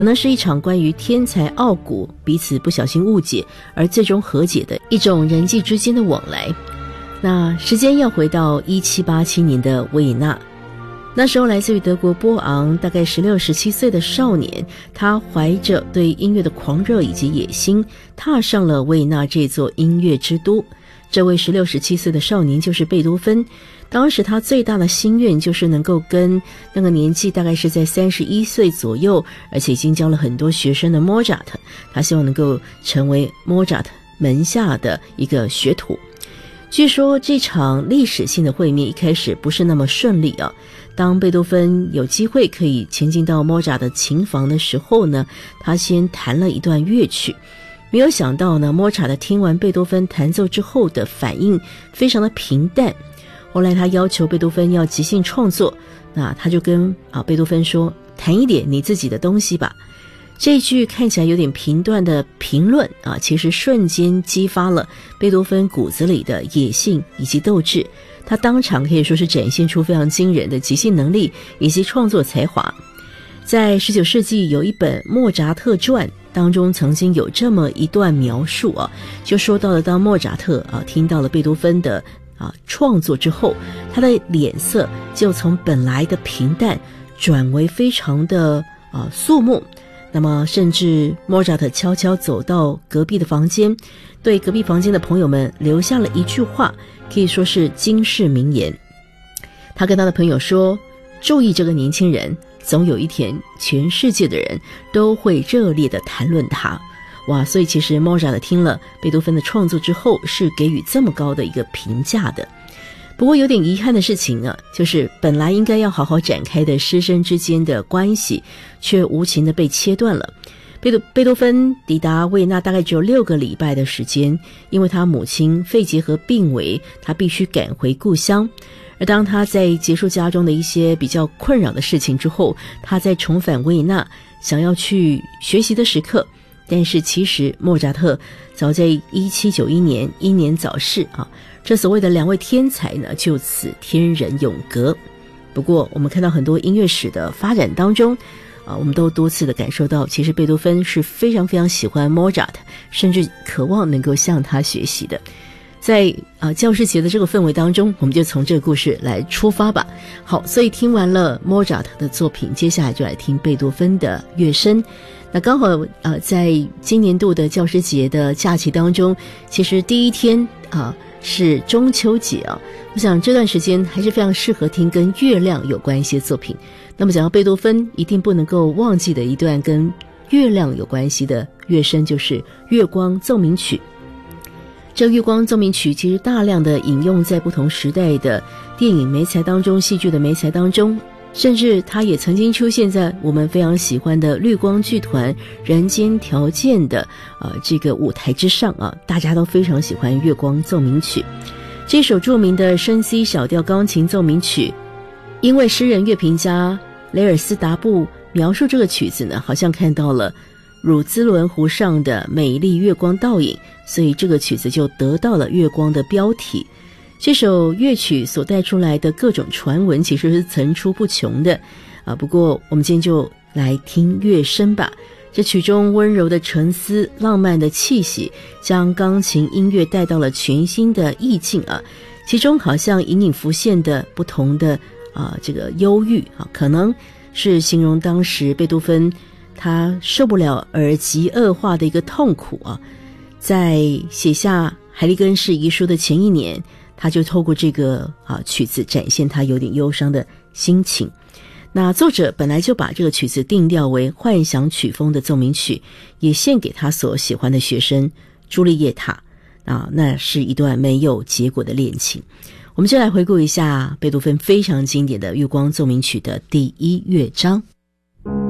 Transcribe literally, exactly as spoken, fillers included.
可能是一场关于天才傲骨彼此不小心误解而最终和解的一种人际之间的往来。那时间要回到一七八七年的维也纳，那时候来自于德国波昂大概十六十七岁的少年，他怀着对音乐的狂热以及野心，踏上了维也纳这座音乐之都。这位十六十七岁的少年就是贝多芬，当时他最大的心愿就是能够跟那个年纪大概是在三十一岁左右，而且已经教了很多学生的莫扎特，他希望能够成为莫扎特门下的一个学徒。据说这场历史性的会面一开始不是那么顺利啊。当贝多芬有机会可以前进到莫扎特的琴房的时候呢，他先弹了一段乐曲。没有想到呢，莫扎特听完贝多芬弹奏之后的反应非常的平淡。后来他要求贝多芬要即兴创作，那他就跟啊贝多芬说，弹一点你自己的东西吧。这句看起来有点评断的评论啊，其实瞬间激发了贝多芬骨子里的野性以及斗志。他当场可以说是展现出非常惊人的即兴能力以及创作才华。在十九世纪有一本《莫扎特传》当中曾经有这么一段描述啊，就说到了当莫扎特啊听到了贝多芬的啊创作之后，他的脸色就从本来的平淡转为非常的啊肃穆。那么甚至莫扎特悄悄走到隔壁的房间，对隔壁房间的朋友们留下了一句话，可以说是惊世名言。他跟他的朋友说，注意这个年轻人，总有一天全世界的人都会热烈地谈论他。哇，所以其实莫扎特听了贝多芬的创作之后是给予这么高的一个评价的。不过有点遗憾的事情啊，就是本来应该要好好展开的师生之间的关系却无情地被切断了。贝多贝多芬抵达维也纳大概只有六个礼拜的时间，因为他母亲肺结核病危，他必须赶回故乡。而当他在结束家中的一些比较困扰的事情之后，他在重返维也纳想要去学习的时刻，但是其实莫扎特早在一七九一年英年早逝啊，这所谓的两位天才呢就此天人永隔。不过我们看到很多音乐史的发展当中啊，我们都多次的感受到，其实贝多芬是非常非常喜欢莫扎特，甚至渴望能够向他学习的。在啊教师节的这个氛围当中，我们就从这个故事来出发吧。好，所以听完了莫扎特的作品，接下来就来听贝多芬的乐声。那刚好呃在今年度的教师节的假期当中，其实第一天啊是中秋节啊，我想这段时间还是非常适合听跟月亮有关一些作品。那么讲到贝多芬，一定不能够忘记的一段跟月亮有关系的乐声，就是《月光奏鸣曲》。这个《月光奏鸣曲》其实大量的引用在不同时代的电影媒材当中、戏剧的媒材当中，甚至它也曾经出现在我们非常喜欢的绿光剧团人间条件的呃这个舞台之上啊，大家都非常喜欢《月光奏鸣曲》这首著名的升 C 小调钢琴奏鸣曲。因为诗人乐评家雷尔斯达布描述这个曲子呢，好像看到了汝兹伦湖上的美丽月光倒影，所以这个曲子就得到了月光的标题。这首乐曲所带出来的各种传闻其实是层出不穷的啊。不过我们今天就来听乐声吧。这曲中温柔的沉思、浪漫的气息，将钢琴音乐带到了全新的意境啊。其中好像隐隐浮现的不同的啊这个忧郁啊，可能是形容当时贝多芬他受不了耳疾恶化的一个痛苦啊。在写下海利根市遗书的前一年，他就透过这个啊曲子展现他有点忧伤的心情。那作者本来就把这个曲子定调为幻想曲风的奏鸣曲，也献给他所喜欢的学生朱丽叶塔啊，那是一段没有结果的恋情。我们就来回顾一下贝多芬非常经典的《月光奏鸣曲》的第一乐章。